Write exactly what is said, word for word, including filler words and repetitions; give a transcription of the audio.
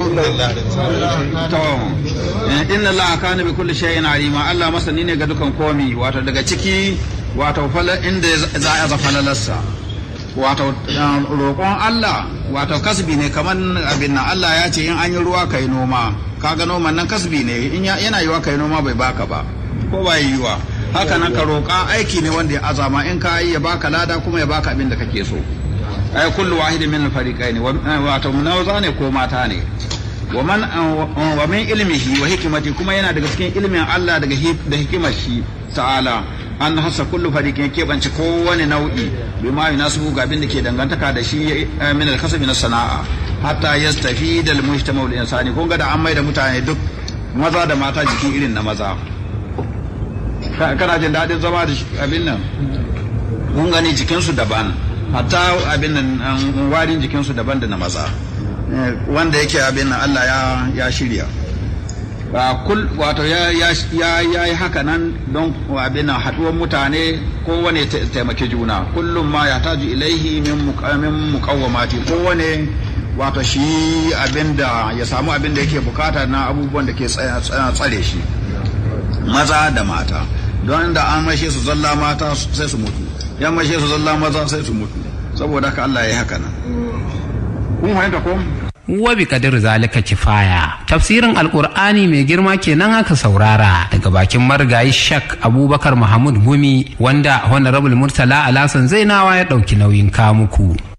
to inna allaha kana bi kulli shay'in alima Allah masani ne ga dukan komi wato daga ciki wato fala inda za a za falalarsa wato roƙon Allah wato kasbi ne kaman abin nan Allah ya ce in an yi ruwa kai noma kaga noman nan kasbi ne in yana yiwa kai noma bai baka ba ko bai yiwa haka nan ka roƙa aiki ne wanda ya azama in ka yi ya baka lada kuma ya baka abin da kake so ay kullu wahidin min al-fariqaini wato munawza ne ko mata ne wa man wa min ilmihi wa hikmati kuma yana daga cikin ilmin Allah daga da hikimar shi ta'ala an hasa kullu fariqin ke bance kowane nau'i bima yunasibu ga abin da ke dangantaka da shi min al-kasbi na sana'a hatta yastafida al-mujtama' al-insani kun ga da an mai da mutane duk maza da mata jikin irin na maza kana jin dadin zama da abin nan kun gani jikinsu daban hatta abin nan warin jikinsu daban da na maza wanda yake abin nan Allah ya ya shirya kul wato ya ya ya yi haka nan don abin nan haduwar mutane kowane taimake juna kullum ma ya taju ilaihi min muqamin muqawwamati kowane wato shi abinda ya samu abinda yake bukata na abubuwan da ke tsare shi maza da mata don da an mashe su zalla mata sai su mutu yan mashe su zalla maza sai su mutu saboda haka Allah ya yi haka nan kun fahimta ko wa bi kadir zalika kifaya tafsirin alqur'ani mai girma kenan aka saurara daga bakin marigayi shak abubakar mahmud gumi wanda honorable murtala alasan zainawa ya dauki nauyin kamuku.